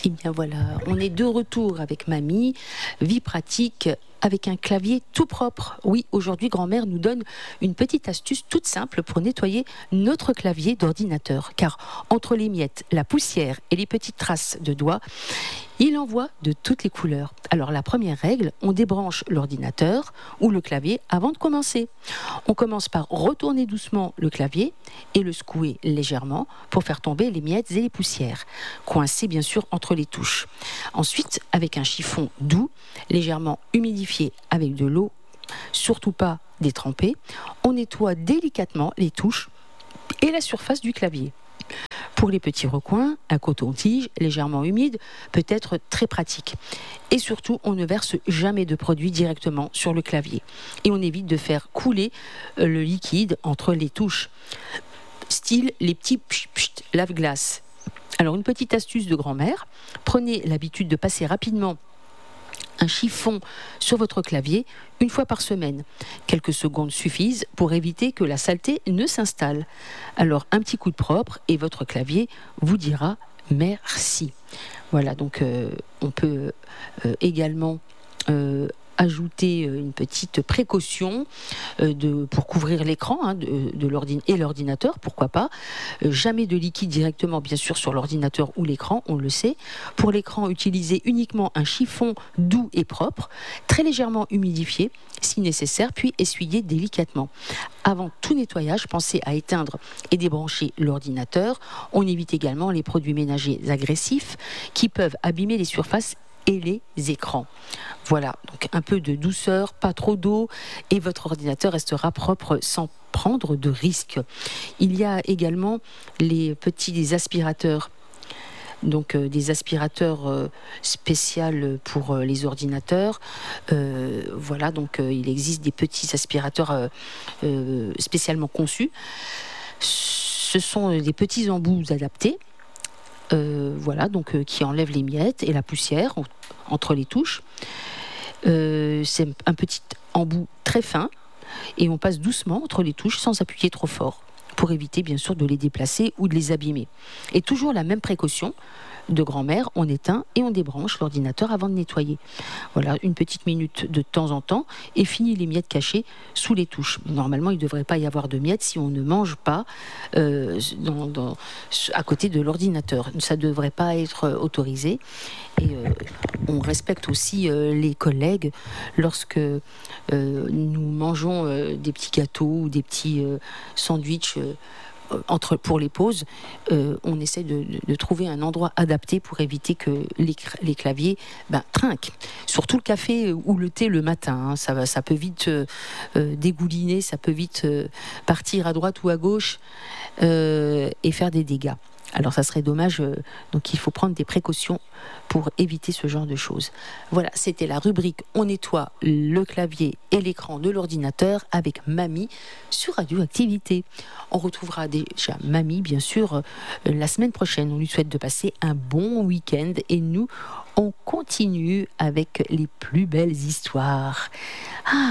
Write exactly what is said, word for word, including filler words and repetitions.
Eh bien voilà, on est de retour avec mamie. Vie pratique avec un clavier tout propre. Oui, aujourd'hui, grand-mère nous donne une petite astuce toute simple pour nettoyer notre clavier d'ordinateur. Car entre les miettes, la poussière et les petites traces de doigts, il en voit de toutes les couleurs. Alors la première règle, on débranche l'ordinateur ou le clavier avant de commencer. On commence par retourner doucement le clavier et le secouer légèrement pour faire tomber les miettes et les poussières, coincées bien sûr entre les touches. Ensuite, avec un chiffon doux, légèrement humidifié avec de l'eau, surtout pas détrempée, on nettoie délicatement les touches et la surface du clavier. Pour les petits recoins, un coton-tige légèrement humide peut être très pratique. Et surtout, on ne verse jamais de produit directement sur le clavier. Et on évite de faire couler le liquide entre les touches. Style les petits pcht, pcht, lave-glace. Alors, une petite astuce de grand-mère, prenez l'habitude de passer rapidement un chiffon sur votre clavier une fois par semaine. Quelques secondes suffisent pour éviter que la saleté ne s'installe. Alors un petit coup de propre et votre clavier vous dira merci. Voilà, donc euh, on peut euh, également euh, ajouter une petite précaution euh, de, pour couvrir l'écran hein, de, de l'ordin- et l'ordinateur, pourquoi pas. Euh, jamais de liquide directement, bien sûr, sur l'ordinateur ou l'écran, on le sait. Pour l'écran, utilisez uniquement un chiffon doux et propre, très légèrement humidifié, si nécessaire, puis essuyez délicatement. Avant tout nettoyage, pensez à éteindre et débrancher l'ordinateur. On évite également les produits ménagers agressifs qui peuvent abîmer les surfaces et les écrans. Voilà, donc un peu de douceur, pas trop d'eau, et votre ordinateur restera propre sans prendre de risques. Il y a également les petits aspirateurs. Donc euh, des aspirateurs euh, spéciaux pour euh, les ordinateurs. Euh, voilà, donc euh, il existe des petits aspirateurs euh, euh, spécialement conçus. Ce sont euh, des petits embouts adaptés. Euh, voilà, donc euh, qui enlèvent les miettes et la poussière en, entre les touches. Euh, c'est un petit embout très fin et on passe doucement entre les touches sans appuyer trop fort pour éviter bien sûr de les déplacer ou de les abîmer. Et toujours la même précaution de grand-mère, on éteint et on débranche l'ordinateur avant de nettoyer. Voilà, une petite minute de temps en temps et fini les miettes cachées sous les touches. Normalement, il ne devrait pas y avoir de miettes si on ne mange pas euh, dans, dans, à côté de l'ordinateur. Ça ne devrait pas être autorisé. Et euh, on respecte aussi euh, les collègues lorsque euh, nous mangeons euh, des petits gâteaux ou des petits euh, sandwichs euh, Entre, pour les pauses, euh, on essaie de, de, de trouver un endroit adapté pour éviter que les, les claviers ben, trinquent. Surtout le café ou le thé le matin, hein, ça, va, ça peut vite euh, euh, dégouliner, ça peut vite euh, partir à droite ou à gauche euh, et faire des dégâts. Alors ça serait dommage, euh, donc il faut prendre des précautions pour éviter ce genre de choses. Voilà, c'était la rubrique On nettoie le clavier et l'écran de l'ordinateur avec Mamie sur Radioactivité. On retrouvera déjà Mamie, bien sûr, euh, la semaine prochaine. On lui souhaite de passer un bon week-end et nous, on continue avec les plus belles histoires. Ah,